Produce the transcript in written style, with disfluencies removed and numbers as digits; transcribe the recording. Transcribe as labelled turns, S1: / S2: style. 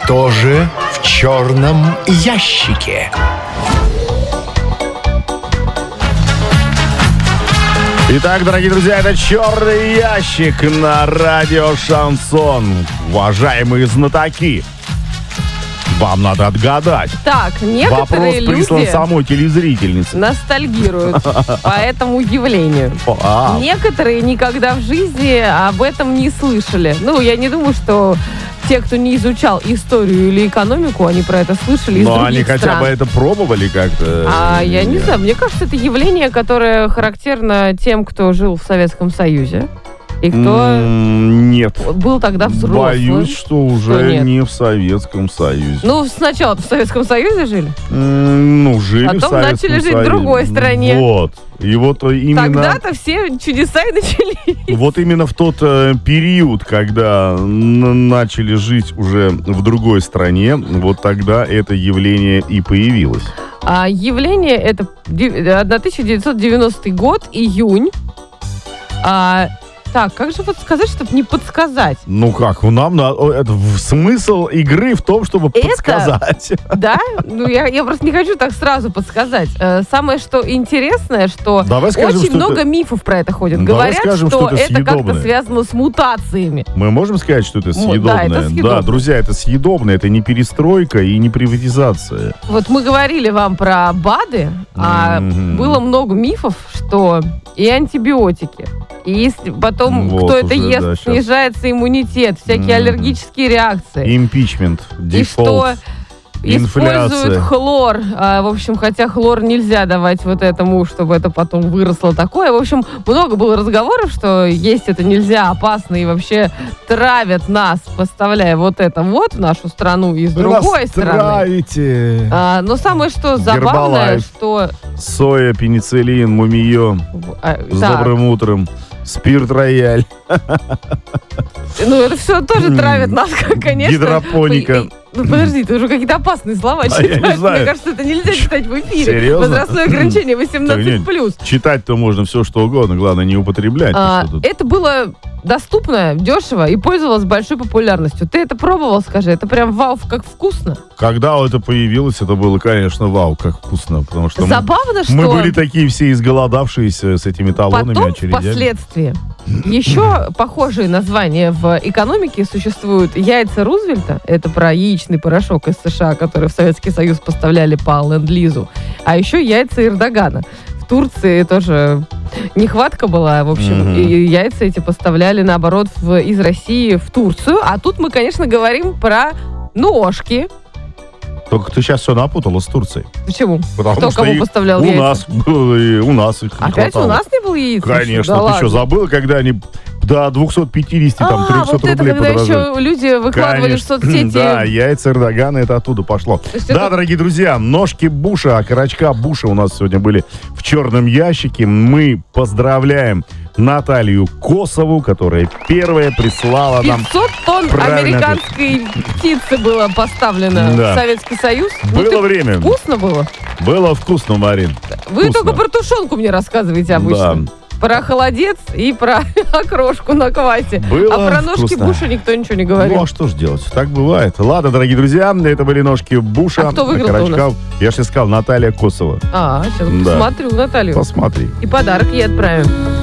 S1: Что же в черном ящике?
S2: Итак, дорогие друзья, это «Черный ящик» на радио «Шансон». Уважаемые знатоки, вам надо отгадать.
S3: Так, некоторые
S2: Вопрос прислан
S3: люди
S2: самой телезрительнице.
S3: ностальгируют по этому явлению.
S2: А,
S3: Некоторые никогда в жизни об этом не слышали. Ну, я не думаю, что те, кто не изучал историю или экономику, они про это слышали из
S2: но
S3: других
S2: они хотя
S3: стран.
S2: бы это пробовали как-то.
S3: Я не знаю, мне кажется, это явление, которое характерно тем, кто жил в Советском Союзе и кто
S2: Нет.
S3: был тогда взрослым.
S2: Боюсь, что уже
S3: нет?
S2: не в Советском Союзе.
S3: Ну, сначала в Советском Союзе жили,
S2: Жили в
S3: потом
S2: Советском
S3: начали жить в
S2: Союзе.
S3: другой стране.
S2: Вот. И вот именно...
S3: Тогда-то все чудеса и начались.
S2: Вот именно в тот период, когда начали жить уже в другой стране, вот тогда это явление и появилось.
S3: А явление это 1990 год, июнь. Так, как же вот сказать, чтобы не подсказать?
S2: Ну как, смысл игры в том, чтобы подсказать.
S3: Да? Ну, я просто не хочу так сразу подсказать. Самое, что интересное, что
S2: Давай скажем,
S3: очень
S2: что
S3: много
S2: это-
S3: мифов про это ходит.
S2: Давай
S3: Говорят,
S2: скажем,
S3: что
S2: что это
S3: это как-то
S2: съедобное.
S3: связано с мутациями.
S2: Мы можем сказать, что это
S3: Да,
S2: съедобное?
S3: это съедобное.
S2: Да, друзья, это съедобное, это не перестройка и не приватизация.
S3: Вот мы говорили вам про БАДы, а
S2: Мгм.
S3: было много мифов, что и антибиотики, и если потом,
S2: Вот
S3: кто это
S2: уже,
S3: ест,
S2: да, щас.
S3: снижается иммунитет, всякие аллергические реакции.
S2: Импичмент,
S3: И что
S2: дефолт,
S3: используют
S2: инфляция.
S3: хлор. В общем, хотя хлор нельзя давать вот этому, чтобы это потом выросло такое. В общем, много было разговоров, что есть это нельзя, опасно и вообще травят нас, поставляя вот это вот в нашу страну и с
S2: Вы нас
S3: другой стороны.
S2: травите.
S3: Но самое что забавное,
S2: Гербалайф.
S3: что...
S2: Соя, пенициллин, мумиё. С
S3: так,
S2: добрым утром. Спирт рояль.
S3: ну это все тоже травит нас, конечно.
S2: Гидропоника.
S3: Ну подожди, ты уже какие-то опасные слова
S2: я не
S3: читаешь.
S2: знаю.
S3: Мне кажется, это нельзя читать в эфире.
S2: Серьезно?
S3: Возрастное ограничение
S2: Так
S3: 18+.
S2: нет, читать-то можно все, что угодно. Главное, не употреблять. Что тут?
S3: Это было доступно, дешево и пользовалось большой популярностью. Ты это пробовал, скажи? Это прям вау, как вкусно.
S2: Когда это появилось, это было, конечно, вау, как вкусно. Потому что
S3: Забавно, что
S2: мы были такие все изголодавшиеся с этими талонами,
S3: потом,
S2: очередями.
S3: впоследствии, еще похожие названия в экономике существуют. Яйца Рузвельта, это про яичный порошок из США, который в Советский Союз поставляли по ленд-лизу. А еще яйца Эрдогана. В Турции тоже нехватка была, в общем, и яйца эти поставляли, наоборот, из России в Турцию. А тут мы, конечно, говорим про ножки.
S2: Только ты сейчас все напутала с Турцией.
S3: Почему?
S2: Потому
S3: Кто
S2: что
S3: кому
S2: их
S3: поставлял
S2: у
S3: яйца?
S2: нас было, и у нас их не
S3: Опять
S2: хватало.
S3: у нас не было яиц?
S2: Конечно,
S3: Да
S2: ты
S3: ладно.
S2: что, забыла, когда они до 250, там, 300
S3: вот это,
S2: рублей
S3: когда
S2: подорожали?
S3: еще люди выкладывали
S2: Конечно.
S3: в соцсети.
S2: Да, яйца Эрдогана, это оттуда пошло.
S3: есть
S2: Да,
S3: это-
S2: дорогие друзья, ножки Буша, окорочка Буша у нас сегодня были в черном ящике. Мы поздравляем Наталью Косову, которая первая прислала нам.
S3: 500 тонн
S2: правильно
S3: американской птицы было поставлено
S2: Да.
S3: в Советский Союз.
S2: Было время.
S3: Вкусно было?
S2: Было вкусно, Марин.
S3: Вы
S2: Вкусно.
S3: только про тушенку мне рассказываете обычно.
S2: Да.
S3: Про холодец и про окрошку на квасе.
S2: Было
S3: А про ножки
S2: вкусно.
S3: Буша никто ничего не говорил.
S2: Ну, а что ж делать? Так бывает. Ладно, дорогие друзья, это были ножки Буша.
S3: А кто выиграл-то у
S2: окорочка. Я же сказал, Наталья Косова.
S3: Сейчас
S2: Да.
S3: смотрю Наталью.
S2: Посмотри.
S3: И подарок ей отправим.